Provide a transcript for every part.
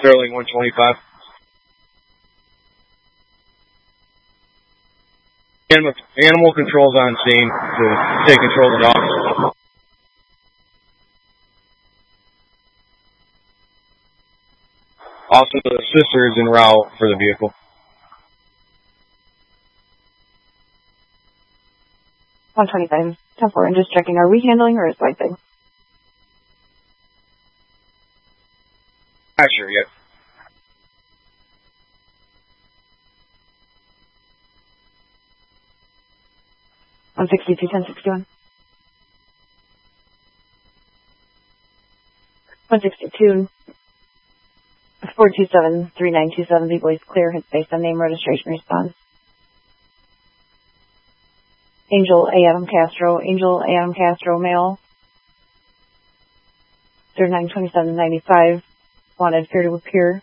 Sterling 125. Animal control's on scene to take control of the dog. Also, the sister is en route for the vehicle. $125. 10-4, and just checking, are we handling or is swiping? Not sure yet. $162, 1061. 162. 427-3927, the voice clear, hits based on name, registration, response. Angel A. Adam Castro, male. 392795, wanted peer to appear.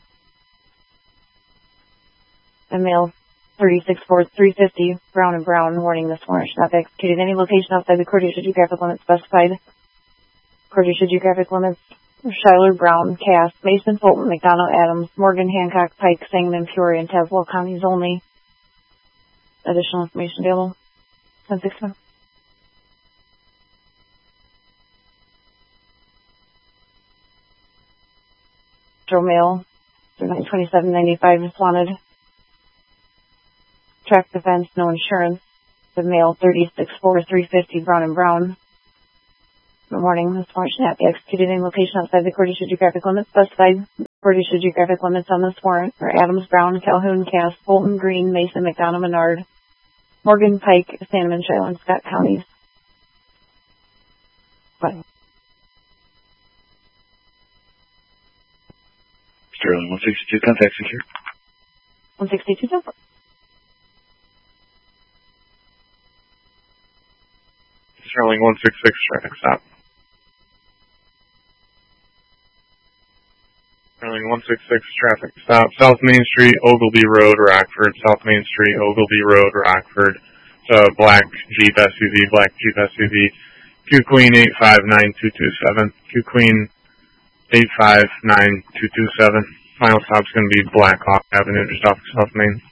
A male, 364350, brown and brown, warning this warrant should not be executed any location outside the Cordova geographic limits specified. Cordova geographic limits, Schuyler, Brown, Cass, Mason, Fulton, McDonough, Adams, Morgan, Hancock, Pike, Sangamon, Peoria, and Tazewell counties only. Additional information available. 1061. Male, 392795 is wanted. Track defense, no insurance. The male, 364-350, brown and brown. Good morning. This warrant should not be executed in location outside the Cordova geographic limits specified. Cordova geographic limits on this warrant are Adams, Brown, Calhoun, Cass, Fulton, Green, Mason, McDonough, Menard, Morgan, Pike, Sangamon, Shiloh, and Scott counties. Bye. Sterling 162, contact secure. 162, over. Sterling 166, traffic stop. Sterling 166, traffic stop. South Main Street, Ogilvy Road, Rockford. South Main Street, Ogilvy Road, Rockford. Black Jeep SUV. Q Queen 859227. Q Queen 859227. Final stop's going to be Black Hawk Avenue, just off South Main.